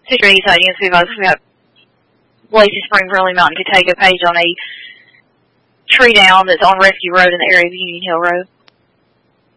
Sister East Indians, we got Lacey Springs, Rolling Mountain, Cotago, Page on a tree down that's on Rescue Road in the area of Union Hill Road.